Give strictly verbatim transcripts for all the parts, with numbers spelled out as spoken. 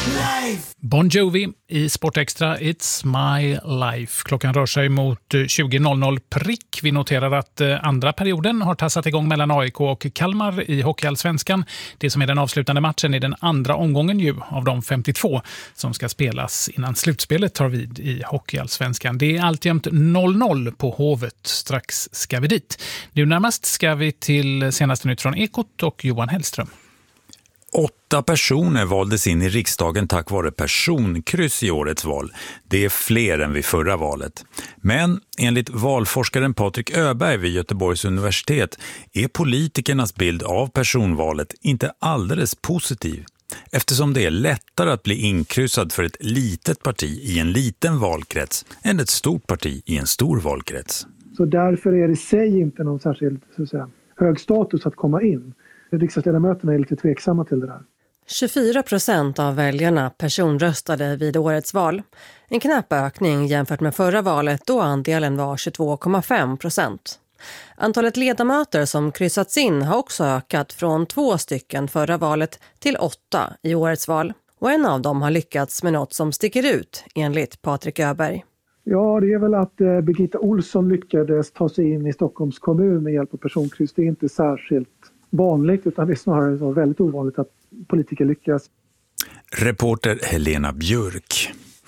Bon Jovi i Sport Extra, It's My Life. Klockan rör sig mot tjugo noll noll prick. Vi noterar att andra perioden har tassat igång mellan A I K och Kalmar i Hockeyallsvenskan. Det som är den avslutande matchen i den andra omgången ju av de femtiotvå som ska spelas innan slutspelet tar vid i Hockeyallsvenskan. Det är alltjämt noll noll på Hovet. Strax ska vi dit. Nu närmast ska vi till senaste nytt från Ekot och Johan Hellström. Åtta personer valdes in i riksdagen tack vare personkryss i årets val. Det är fler än vid förra valet. Men enligt valforskaren Patrik Öberg vid Göteborgs universitet är politikernas bild av personvalet inte alldeles positiv. Eftersom det är lättare att bli inkryssad för ett litet parti i en liten valkrets än ett stort parti i en stor valkrets. Så därför är det i sig inte någon särskild så att säga, hög status att komma in. Riksdagsledamöterna är lite tveksamma till det där. tjugofyra procent av väljarna personröstade vid årets val. En knapp ökning jämfört med förra valet då andelen var tjugotvå komma fem procent. Antalet ledamöter som kryssats in har också ökat från två stycken förra valet till åtta i årets val. Och en av dem har lyckats med något som sticker ut enligt Patrik Öberg. Ja, det är väl att eh, Birgitta Olsson lyckades ta sig in i Stockholms kommun med hjälp av personkryss. Det är inte särskilt vanligt utan det är snarare så väldigt ovanligt att politiker lyckas. Reporter Helena Björk.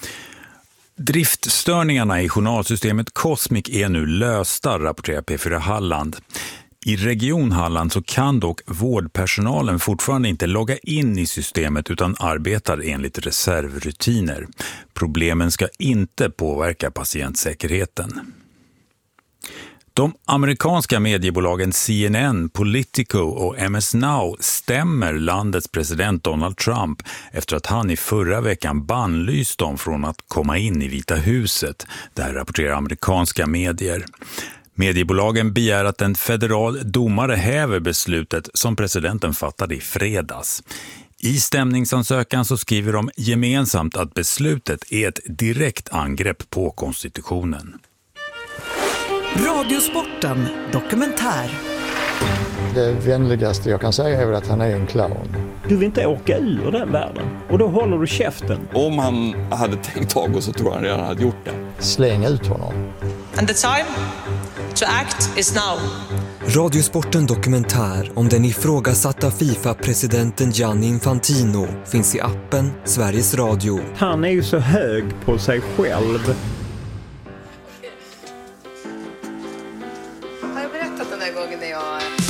Driftstörningarna i journalsystemet Cosmic är nu lösta, rapporterar P fyra Halland. I Region Halland så kan dock vårdpersonalen fortfarande inte logga in i systemet utan arbetar enligt reservrutiner. Problemen ska inte påverka patientsäkerheten. De amerikanska mediebolagen C N N, Politico och M S Now stämmer landets president Donald Trump efter att han i förra veckan bannlyst dem från att komma in i Vita huset. Det här rapporterar amerikanska medier. Mediebolagen begär att en federal domare häver beslutet som presidenten fattade i fredags. I stämningsansökan så skriver de gemensamt att beslutet är ett direkt angrepp på konstitutionen. Radiosporten dokumentär. Det vänligaste jag kan säga är att han är en clown. Du vill inte åka ur den världen och då håller du käften. Om han hade tänkt tag och så tror han redan hade gjort det. Släng ut honom. And the time to act is now. Radiosporten dokumentär om den ifrågasatta FIFA-presidenten Gianni Infantino finns i appen Sveriges Radio. Han är ju så hög på sig själv